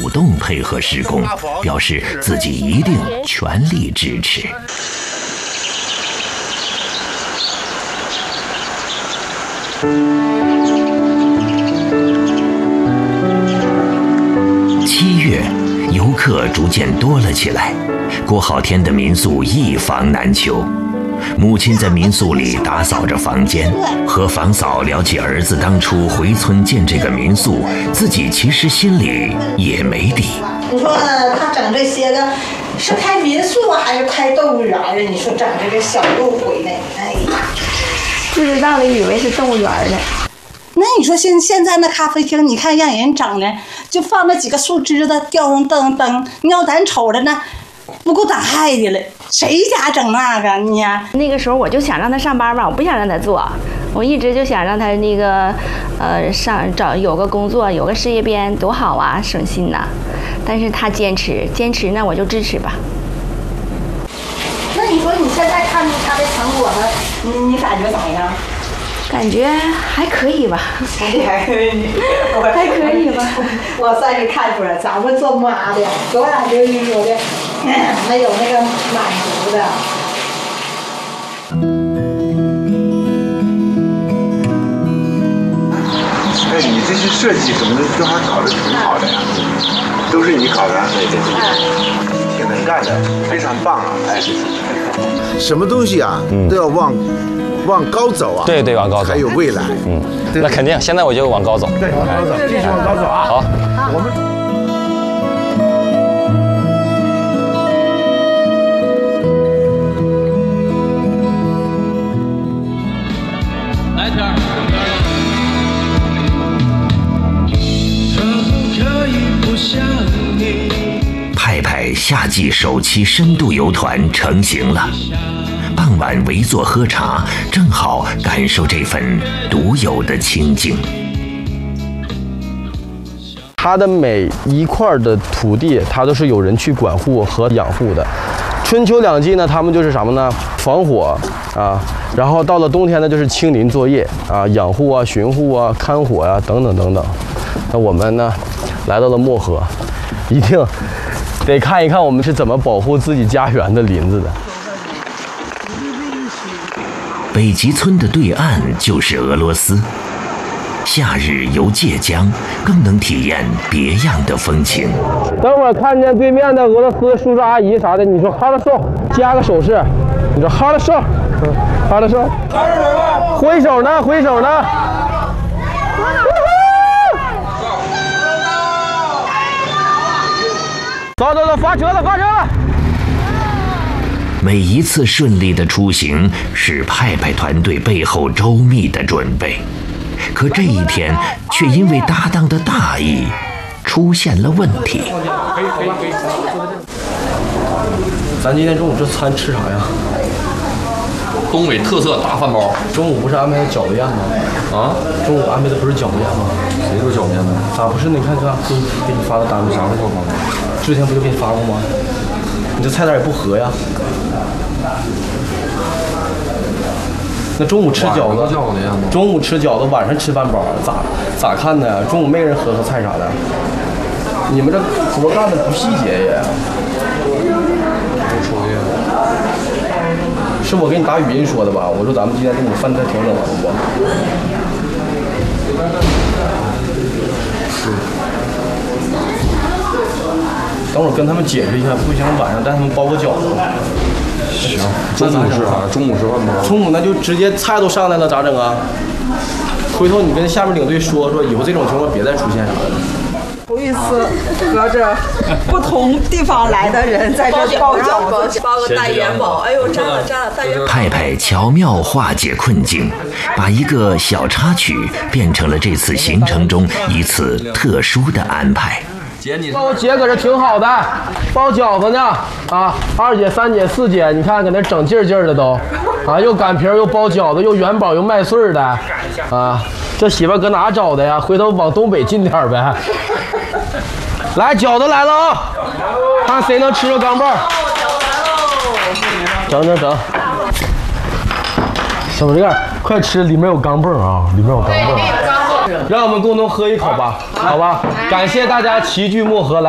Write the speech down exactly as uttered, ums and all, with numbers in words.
动配合施工，表示自己一定全力支持。七月，游客逐渐多了起来，过好天的民宿一房难求。母亲在民宿里打扫着房间，和房嫂聊起儿子当初回村建这个民宿，自己其实心里也没底。 你说他整这些个，是开民宿还是开动物园啊？你说整这个小路回来，哎呀， 不知道的以为是动物园呢。 那你说现现在那咖啡厅，你看让人整的，就放那几个树枝子，吊上灯灯，你要咱瞅着呢，不够胆害的了。谁家整那个你呀？ 那个时候我就想让他上班吧，我不想让他做，我一直就想让他那个，呃，上找有个工作，有个事业编，多好啊，省心呐。但是他坚持，坚持那我就支持吧。 那你说你现在看他的成果呢，你你感觉咋样？ 感觉还可以吧， 还可以， 还可以吧。 我算是看出来，咱们做妈的，多少就是说的，没有那个满足的。 哎，你这些设计什么的都还搞得挺好的呀，都是你搞的，对对对，挺能干的，非常棒啊！哎，什么东西啊，都要往。往高走啊！ 对对，往高走， 还有未来。 嗯，那肯定。现在我就往高走。 对，往高走，继续往高走啊！ 好， 我们来点儿。 派派夏季首期深度游团成型了。傍晚围坐喝茶，正好感受这份独有的清静。 它的每一块的土地，它都是有人去管护和养护的。春秋两季呢，他们就是什么呢？防火啊，然后到了冬天呢，就是清林作业啊，养护啊、巡护啊、看火啊等等等等。那我们呢，来到了漠河，一定得看一看我们是怎么保护自己家园的林子的。 北极村的对岸就是俄罗斯，夏日游界江更能体验别样的风情。 等会儿看见对面的俄罗斯叔叔阿姨啥的，你说哈了手，加个手势，你说哈了手，嗯，哈了手，挥手呢，挥手呢。走走走，发车了，发车了。 每一次顺利的出行是派派团队背后周密的准备，可这一天却因为搭档的大意出现了问题。 咱今天中午这餐吃啥呀？ 东北特色大饭包。 中午不是安排的饺子宴吗？啊，中午安排的不是饺子宴吗？ 谁说饺子宴呢？ 咋不是？你看看，给你给你发的单子，啥时候发的？之前不就给你发过吗？你这菜单也不合呀。那中午吃饺子，中午吃饺子，晚上吃饭包，咋咋看呢？中午没人合合菜啥的，你们这活干的不细节也。是我给你打语音说的吧？我说咱们今天中午饭菜调整完了不？是。等会儿跟他们解释一下，不行晚上带他们包个饺子。 行，中午是啥？中午是饭包。 中午那就直接菜都上来了，咋整啊？回头你跟下面领队说说，以后这种情况别再出现啥的。 头一次和着不同地方来的人在这包饺子， 包个大元宝，哎呦，占了占了大元宝。 派派巧妙化解困境，把一个小插曲变成了这次行程中一次特殊的安排。 姐，你包姐搁这挺好的，包饺子呢啊！二姐、三姐、四姐，你看搁那整劲劲的都，啊，又擀皮又包饺子，又元宝又麦穗的，啊，这媳妇搁哪找的呀？回头往东北进点呗。来，饺子来了啊！看谁能吃着钢镚。整整整，小这个快吃，里面有钢镚啊，里面有钢镚。让我们共同喝一口吧，好吧？感谢大家齐聚漠河来。